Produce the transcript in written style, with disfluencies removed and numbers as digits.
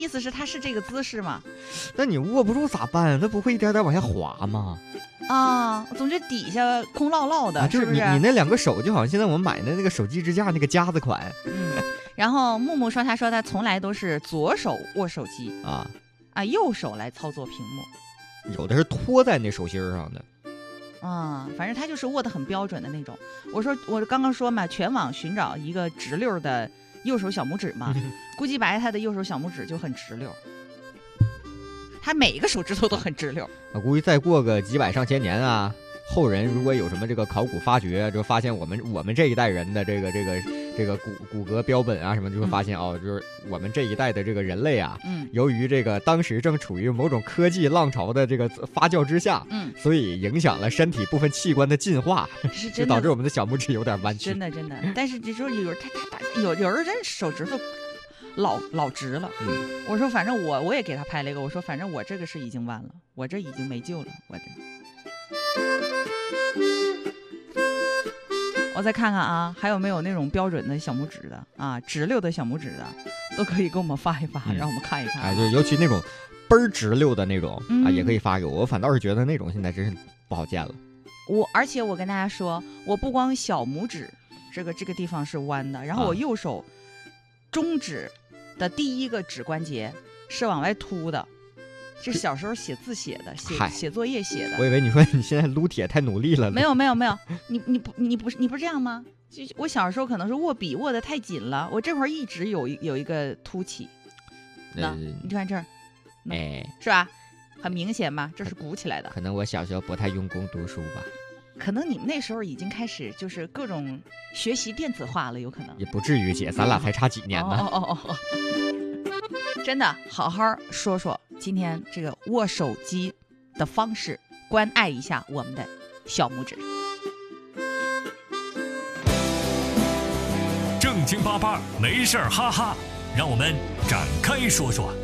意思是它是这个姿势吗？ 那你握不住咋办？它不会一点点往下滑吗？ 啊，总觉得底下空落落的， 就是不是？ 你那两个手就好像现在我们买的那个手机支架那个夹子款。 然后木木说，他说他从来都是左手握手机啊， 右手来操作屏幕， 有的是托在那手心上的。 反正他就是握得很标准的那种。我刚刚说嘛，全网寻找一个直溜的右手小拇指嘛，估计白他的右手小拇指就很直溜，他每一个手指头都很直溜。 我估计再过个几百上千年啊，后人如果有什么这个考古发掘，就发现我们这一代人的这个骨骼标本啊什么，就会发现就是我们这一代的这个人类啊，由于这个当时正处于某种科技浪潮的这个发酵之下，所以影响了身体部分器官的进化，就导致我们的小拇指有点弯曲。 真的，但是这时候有人真手指头老直了。我说反正我也给他拍了一个，我说反正我这个是已经弯了，我这已经没救了，我再看看啊，还有没有那种标准的小拇指的啊，直溜的小拇指的，都可以给我们发一发，让我们看一看。 就尤其那种倍儿直溜的那种也可以发给我。我反倒是觉得那种现在真是不好见了。 而且我跟大家说，我不光小拇指这个地方是弯的，然后我右手中指的第一个指关节是往外凸的。这小时候写字写的，写作业写的。 我以为你说你现在撸铁太努力了。 没有，你不是这样吗？就我小时候可能是握笔握得太紧了，我这会儿一直有一个凸起。你看这儿，是吧？很明显吧？这是鼓起来的。 可能我小时候不太用功读书吧。 可能你们那时候已经开始就是各种学习电子化了，有可能。 也不至于姐，咱俩才差几年呢。 真的，好好说说今天这个握手机的方式，关爱一下我们的小拇指。 正经八八，没事哈哈，让我们展开说说。